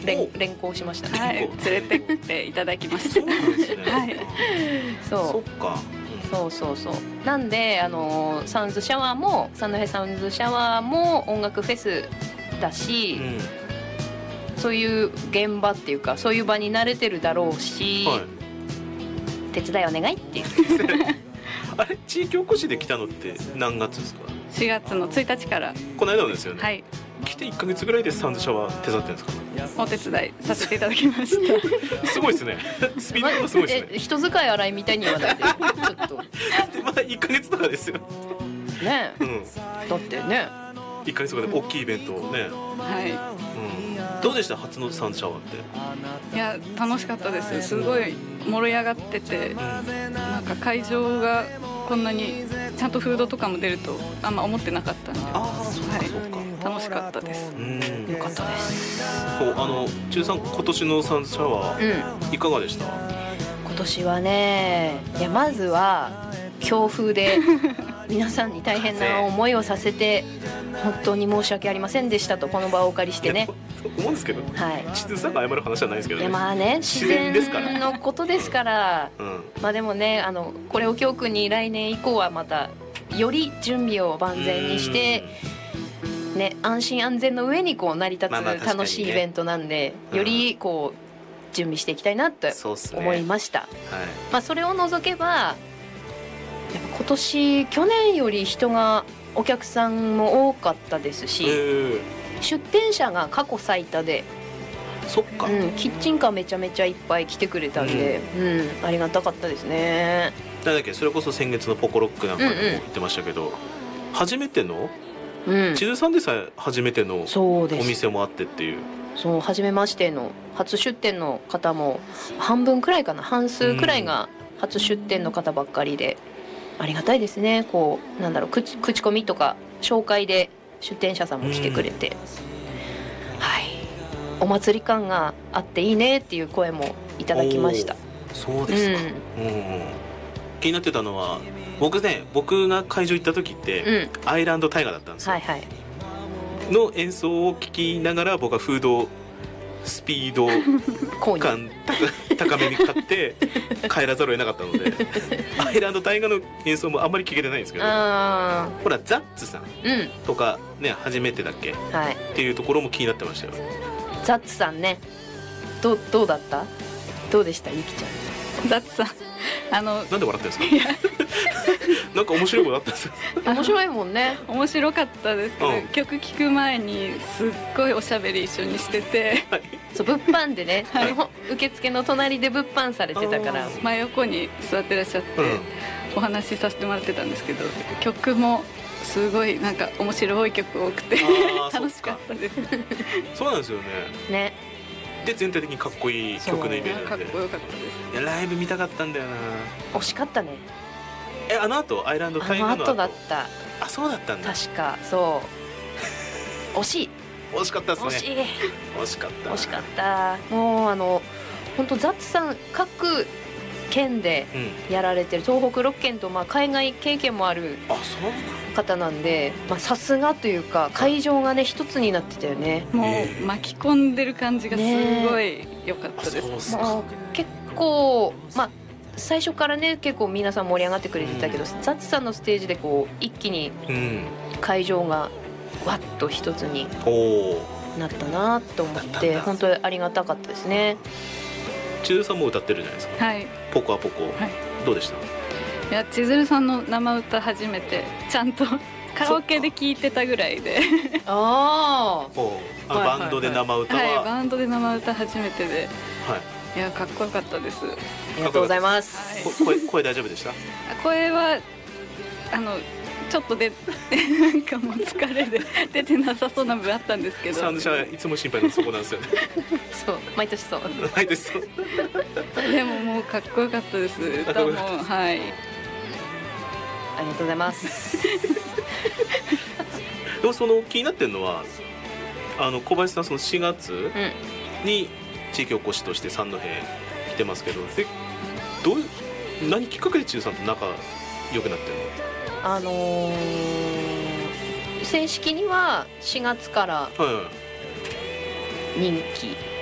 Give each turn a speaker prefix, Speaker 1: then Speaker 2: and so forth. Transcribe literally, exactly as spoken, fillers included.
Speaker 1: 連連行しましたね。
Speaker 2: はい、連れてっていただきました。
Speaker 3: そうなんですね。
Speaker 2: はい、
Speaker 1: そう
Speaker 3: そっか。
Speaker 1: そうそうそう。なんであのサウンズシャワーも三戸サウンズシャワーも音楽フェスだし、
Speaker 3: うん、
Speaker 1: そういう現場っていうかそういう場に慣れてるだろうし、
Speaker 3: はい、
Speaker 1: 手伝いお願いっていう。
Speaker 3: あれ地域おこしで来たのって何月ですか？
Speaker 2: しがつのついたちから。
Speaker 3: この間のですよね。
Speaker 2: はい、
Speaker 3: 来ていっかげつぐらいでサウンズシャワー手伝ってるんですか？
Speaker 2: お手伝いさせていただきました
Speaker 3: すごいですね。スピードがすごいですね。
Speaker 1: え人使い荒いみたいに言わないでちょっと
Speaker 3: でまだいっかげつとかですよ。
Speaker 1: ね、
Speaker 3: うん、
Speaker 1: だってね
Speaker 3: いっかげつとかで大きいイベントをね、
Speaker 2: は
Speaker 3: うん、どうでした初のサウンズシャワーって？
Speaker 2: い、いや楽しかったです。すごい盛り上がってて、
Speaker 3: うん、
Speaker 2: なんか会場がこんなにちゃんとフードとかも出るとあんま思ってなかったんで、
Speaker 3: ああそうかそうか、
Speaker 2: はい、楽しかったです。
Speaker 3: うん、
Speaker 1: よかったです。
Speaker 3: そうあの中さん今年のサウンズシャワー、うん、いかがでした？
Speaker 1: 今年はね、いやまずは強風で皆さんに大変な思いをさせて本当に申し訳ありませんでしたとこの場をお借りしてね
Speaker 3: 思うんですけど、
Speaker 1: はい、
Speaker 3: しずさんが謝る話じゃないですけどね。
Speaker 1: いやまあね自然のことですから、うんうん、まあでもねあのこれを教訓に来年以降はまたより準備を万全にしてね、安心安全の上にこう成り立つ楽しいイベントなんで、まあまあね、よりこう準備していきたいなと思いました。そ、ねはい、まあ、それを除けばやっぱ今年去年より人がお客さんも多かったですし、出店者が過去最多で、
Speaker 3: そっか、
Speaker 1: うん、キッチンカーめちゃめちゃいっぱい来てくれたんで、うんうん、ありがたかったですね。
Speaker 3: なんだっけそれこそ先月のポコロックなんかでも言ってましたけど、うんうん、初めてのうん、千鶴さんでさえ初めてのお店もあってっていう、
Speaker 1: そう初めましての初出店の方も半分くらいかな半数くらいが初出店の方ばっかりで、うん、ありがたいですね。こうなんだろう口、口コミとか紹介で出店者さんも来てくれて、うん、はいお祭り感があっていいねっていう声もいただきました。
Speaker 3: そうですか、うんうん、気になってたのは僕ね僕が会場行った時って、うん、アイランドタイガーだったんですよ、はいはい、の演奏を聴きながら僕はフードスピード感高めに買って帰らざるを得なかったのでアイランドタイガーの演奏もあんまり聴けてないんですけど、あほらザッツさんとかね、うん、初めてだっけ、はい、っていうところも気になってましたよ。
Speaker 1: ザッツさんね ど, どうだったどうでしたゆきちゃん。
Speaker 2: ザッツさんあの
Speaker 3: なんで笑ってるんですかなんか面白いことあったんですか
Speaker 1: 面白いもんね。
Speaker 2: 面白かったですけど、うん、曲聴く前にすっごいおしゃべり一緒にしてて、はい、
Speaker 1: そう物販でね、はい、受付の隣で物販されてたから
Speaker 2: 真横に座ってらっしゃって、うん、お話しさせてもらってたんですけど曲もすごいなんか面白い曲多くて楽しかったです。
Speaker 3: そうなんですよね。
Speaker 1: ね
Speaker 3: で全体的にかっこいい曲のイメージ
Speaker 2: なんでかっこよかったです。
Speaker 3: いやライブ見たかったんだよな。
Speaker 1: 惜しかったね。
Speaker 3: えあの後アイランドタイガーの後
Speaker 1: あの後だった。
Speaker 3: あそうだったんだ。
Speaker 1: 確かそう惜しい
Speaker 3: 惜しかったですね。
Speaker 1: 惜しい
Speaker 3: 惜しかった
Speaker 1: 惜しかった。もうあの本当ザッツさん各県でやられてる、うん、東北ろっけんとまあ海外経験もある方なんでさすがというか会場がね一つになってたよね。
Speaker 2: もう巻き込んでる感じがすごい良かったです、
Speaker 1: ね、もう結構まあ最初からね結構皆さん盛り上がってくれてたけど、うん、ザッツさんのステージでこう一気に会場がわっと一つになったなと思って本当にありがたかったですね。
Speaker 3: 千鶴さんも歌ってるじゃないですか、はい、ポコアポコ、はい、どうでした？
Speaker 2: いや千鶴さんの生歌初めてちゃんとカラオケで聴いてたぐらいであ
Speaker 3: あバンドで生歌は、
Speaker 2: はいはい、バンドで生歌初めてで、はい、いやかっこよかったです。あ
Speaker 1: りがとうございます、
Speaker 3: はい、声, 声大丈夫でした？
Speaker 2: 声はあのちょっとでなんかもう疲れで出てなさそうな部分あったんですけど、
Speaker 3: サウンド社いつも心配なそこなんですよね
Speaker 1: そう毎年そう
Speaker 3: 毎年そう
Speaker 2: でももうかっこよかったです。歌もはい、
Speaker 1: ありがとうございます
Speaker 3: でもその気になってるのはあの小林さんそのしがつに地域おこしとして三戸来てますけど、でどう何きっかけで千鶴さんと仲良くなってるの？
Speaker 1: あのー、正式にはしがつから人気